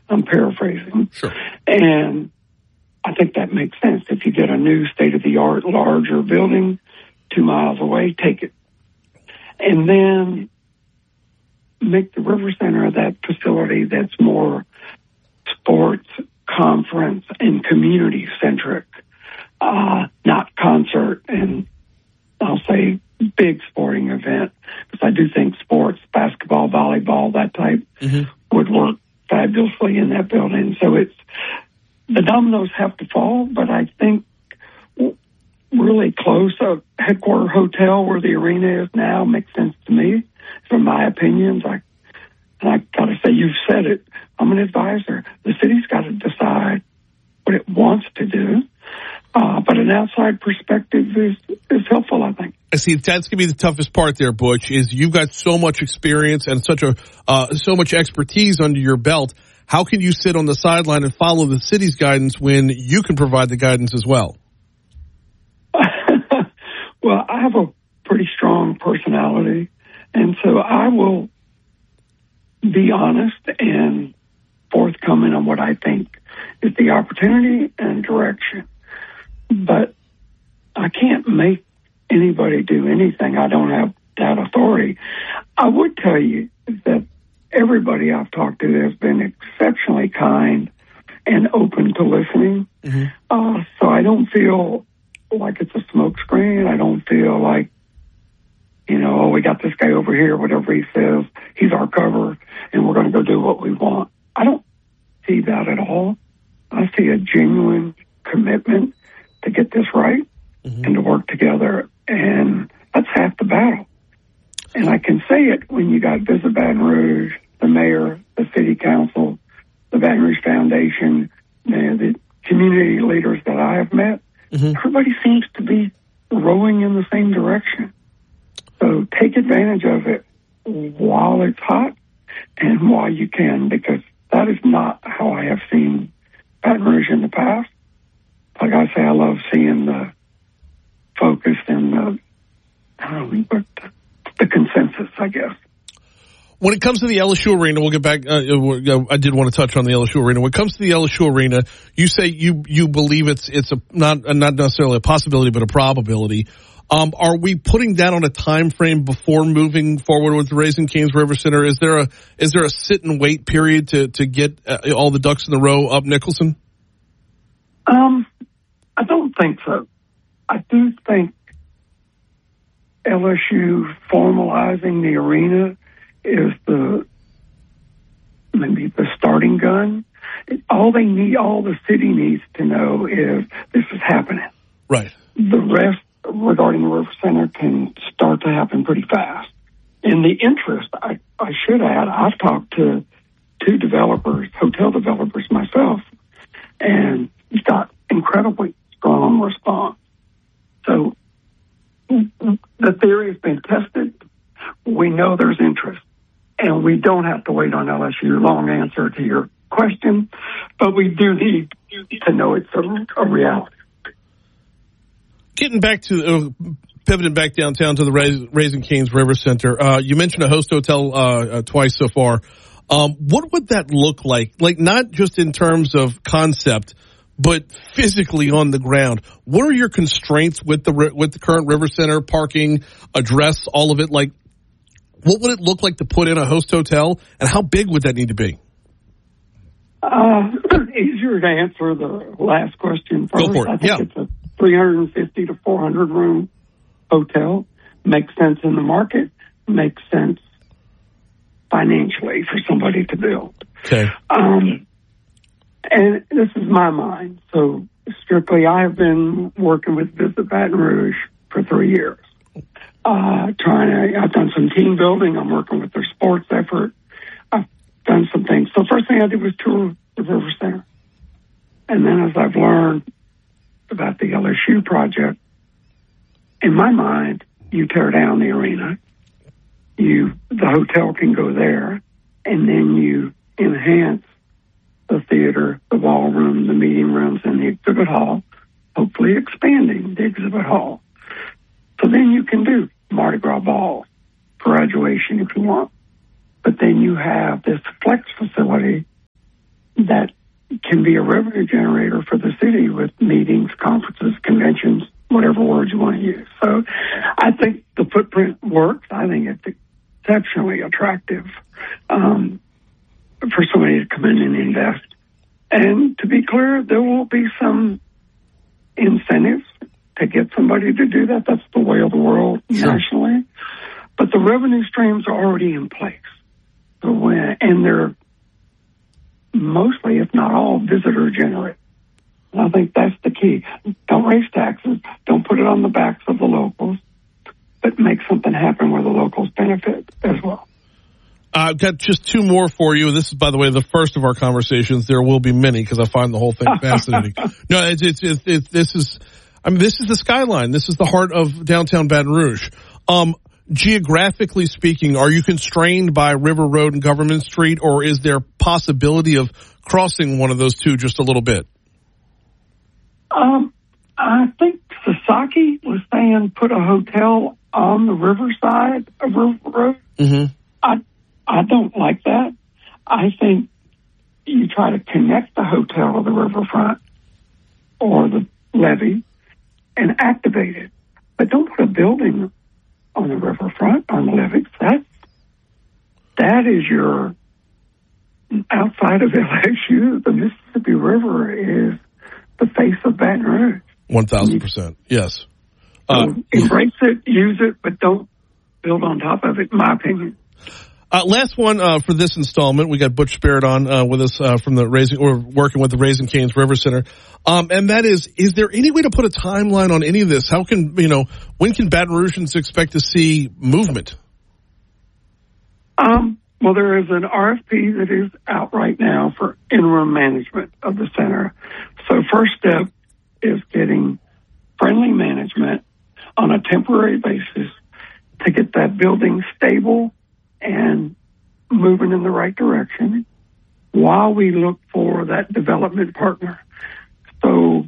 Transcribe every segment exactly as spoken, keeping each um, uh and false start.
I'm paraphrasing. Sure. And I think that makes sense. If you get a new state-of-the-art, larger building two miles away, take it. And then make the River Center that facility that's more sports, conference, and community-centric, uh, not concert and, I'll say, big sporting event. Because I do think sports, basketball, volleyball, that type, mm-hmm. would work fabulously in that building. So it's, the dominoes have to fall, but I think really close, a headquarter hotel where the arena is now makes sense to me, from my opinions. I, and I got to say, you've said it. I'm an advisor. The city's got to decide what it wants to do. Uh, but an outside perspective is, is helpful, I think. I see. That's going to be the toughest part there, Butch, is you've got so much experience and such a uh, so much expertise under your belt. How can you sit on the sideline and follow the city's guidance when you can provide the guidance as well? Well, I have a pretty strong personality, and so I will be honest and forthcoming on what I think is the opportunity and direction. But I can't make anybody do anything. I don't have that authority. I would tell you that everybody I've talked to has been exceptionally kind and open to listening. Mm-hmm. Uh, so I don't feel like it's a smokescreen. I don't feel like, you know, oh, we got this guy over here, whatever he says, he's our cover, and we're going to go do what we want. I don't see that at all. I see a genuine commitment to get this right mm-hmm. and to work together, and that's half the battle. And I can say it when you got Visit Baton Rouge, the mayor, the city council, the Baton Rouge Foundation, and the community leaders that I have met. Mm-hmm. Everybody seems to be rowing in the same direction. So take advantage of it while it's hot and while you can, because that is not how I have seen Baton Rouge in the past. Like I say, I love seeing the focus and the, I don't know, but the, the consensus, I guess. When it comes to the L S U Arena, we'll get back. Uh, I did want to touch on the L S U Arena. When it comes to the L S U Arena, you say you you believe it's it's a not not necessarily a possibility, but a probability. Um, are we putting that on a time frame before moving forward with the Raising Cane's River Center? Is there a is there a sit and wait period to to get uh, all the ducks in the row up Nicholson? Um, I don't think so. I do think L S U formalizing the arena is the maybe the starting gun. All they need, all the city needs to know is this is happening. Right. The rest regarding the River Center can start to happen pretty fast. In the interest, I, I should add, I've talked to two developers, hotel developers myself, and got incredibly strong response. So the theory has been tested. We know there's interest. And we don't have to wait on L S U. Long answer to your question, but we do need to know it's a, a reality. Getting back to, uh, pivoting back downtown to the Rais- Raising Cane's River Center, uh, you mentioned a host hotel uh, uh, twice so far. Um, what would that look like? Like, not just in terms of concept, but physically on the ground. What are your constraints with the with the current River Center, parking, address, all of it? Like, what would it look like to put in a host hotel, and how big would that need to be? Uh, easier to answer the last question first. Go for it. I think yeah. it's a three hundred fifty to four hundred room hotel. Makes sense in the market. Makes sense financially for somebody to build. Okay. Um, and this is my mind. So strictly, I have been working with Visit Baton Rouge for three years. Uh, trying to, I've done some team building. I'm working with their sports effort. I've done some things. So first thing I did was tour the River Center. And then as I've learned about the L S U project, in my mind, you tear down the arena, you, the hotel can go there, and then you enhance the theater, the ballroom, the meeting rooms, and the exhibit hall, hopefully expanding the exhibit hall. So then you can do Mardi Gras ball, graduation if you want. But then you have this flex facility that can be a revenue generator for the city with meetings, conferences, conventions, whatever words you want to use. So I think the footprint works. I think it's exceptionally attractive um, for somebody to come in and invest. And to be clear, there will be some incentives to get somebody to do that. That's the way of the world sure. nationally. But the revenue streams are already in place. So when, and they're mostly, if not all, visitor generated. And I think that's the key. Don't raise taxes. Don't put it on the backs of the locals, but make something happen where the locals benefit as well. Uh, I've got just two more for you. This is, by the way, the first of our conversations. There will be many because I find the whole thing fascinating. no, it's, it's, it's, it's, this is, I mean, this is the skyline. This is the heart of downtown Baton Rouge. Um, geographically speaking, are you constrained by River Road and Government Street, or is there possibility of crossing one of those two just a little bit? Um, I think Sasaki was saying put a hotel on the riverside of River Road. Mm-hmm. I I don't like that. I think you try to connect the hotel to the riverfront or the levee and activate it, but don't put a building on the riverfront, on the levee. That that is your outside of L S U. The Mississippi River is the face of Baton Rouge. One thousand percent. Yes. Uh, so embrace it, use it, but don't build on top of it, in my opinion. Uh, last one uh, for this installment. We got Butch Spirit on uh, with us uh, from the Raising, or working with the Raising Cane's River Center, um, and that is: is there any way to put a timeline on any of this? How can you know when can Baton Rougeans expect to see movement? Um. Well, there is an R F P that is out right now for interim management of the center. So, first step is getting friendly management on a temporary basis to get that building stable and moving in the right direction while we look for that development partner. So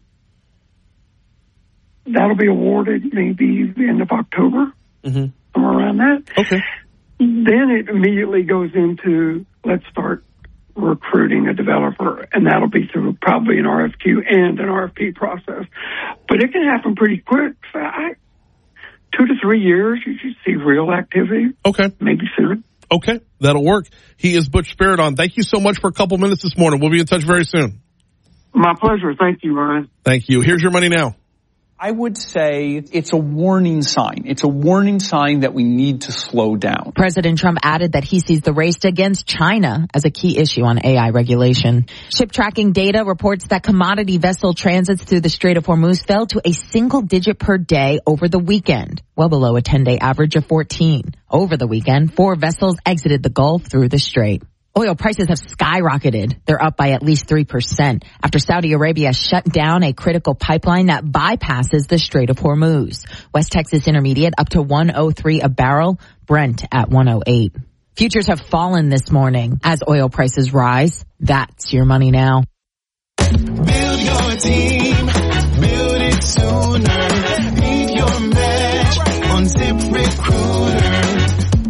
that'll be awarded maybe the end of October, mm-hmm. somewhere around that. Okay. Then it immediately goes into, let's start recruiting a developer, and that'll be through probably an R F Q and an R F P process. But it can happen pretty quick. I, Two to three years, you should see real activity. Okay. Maybe sooner. Okay, that'll work. He is Butch Spirit on. Thank you so much for a couple minutes this morning. We'll be in touch very soon. My pleasure. Thank you, Ryan. Thank you. Here's your money now. I would say it's a warning sign. It's a warning sign that we need to slow down. President Trump added that he sees the race against China as a key issue on A I regulation. Ship tracking data reports that commodity vessel transits through the Strait of Hormuz fell to a single digit per day over the weekend, well below a ten-day average of fourteen. Over the weekend, four vessels exited the Gulf through the strait. Oil prices have skyrocketed. They're up by at least three percent after Saudi Arabia shut down a critical pipeline that bypasses the Strait of Hormuz. West Texas Intermediate up to one oh three a barrel, Brent at one oh eight. Futures have fallen this morning as oil prices rise. That's your money now. Build your team, build it sooner. Meet your match on ZipRecruiter.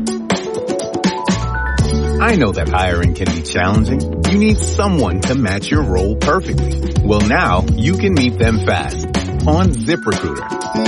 I know that hiring can be challenging. You need someone to match your role perfectly. Well, now you can meet them fast on ZipRecruiter.